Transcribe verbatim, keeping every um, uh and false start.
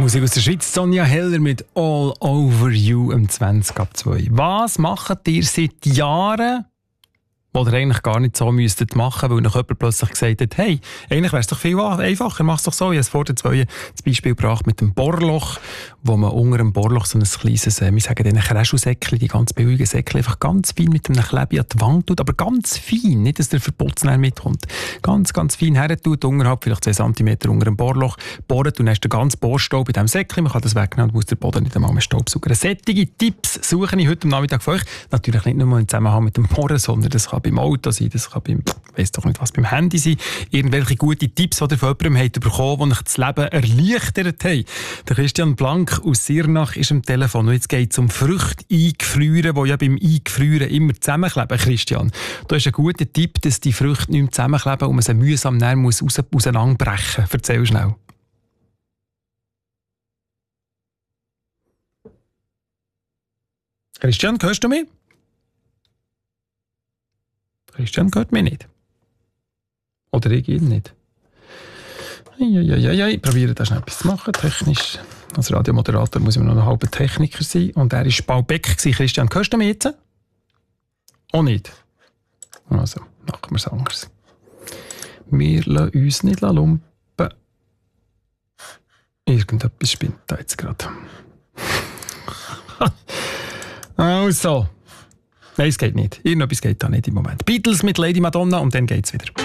Musik aus der Schweiz, Sonja Heller mit «All Over You» im zwanzig ab zwei. Was macht ihr seit Jahren, was ihr eigentlich gar nicht so müsstet machen, weil noch jemand plötzlich gesagt hat, hey, eigentlich wäre es doch viel einfacher, mach es doch so. Ich habe es vor der zwei das Beispiel gebracht mit dem Bohrloch, wo man unter dem Bohrloch so ein kleines, wir sagen den Kräschelsäckchen, die ganz billigen Säckchen, einfach ganz fein mit einem Klebi an die Wand tut, aber ganz fein, nicht, dass der Verputz mitkommt. Ganz, ganz fein her tut, unterhalb, vielleicht zwei Zentimeter unter dem Bohrloch, bohren und dann ist der ganze Bohrstaub in diesem Säckchen, man kann das wegnehmen und muss der Boden nicht einmal mehr staubsaugen. Sättige Tipps suche ich heute am Nachmittag für euch, natürlich nicht nur im Zusammenhang mit dem Bohren, sondern das kann beim Auto sein, das kann beim, ich weiss doch nicht was, beim Handy sein, irgendwelche gute Tipps, die ihr von jemandem habt bekommen, die euch das Leben erleichtert haben. Der Christian Blank aus Sirnach ist am Telefon und jetzt geht es um Früchte eingefrieren, die ja beim Eingefrieren immer zusammenkleben. Christian, da ist ein guter Tipp, dass die Früchte nicht mehr zusammenkleben und man sie mühsam muss raus, auseinanderbrechen. Erzähl schnell. Christian, hörst du mich? Christian hört mich nicht. Oder ich ihn nicht. Eieieiei, ich probiere da schnell etwas zu machen, technisch. Als Radiomoderator muss ich noch ein halber Techniker sein. Und er war Paul Beck. Christian, hörst du mich jetzt? Auch nicht. Also, machen wir es anders. Wir lassen uns nicht lumpen. Irgendetwas spinnt da jetzt gerade. Also. Nein, es geht nicht. Irgendetwas geht da nicht im Moment. Beatles mit Lady Madonna und dann geht's wieder.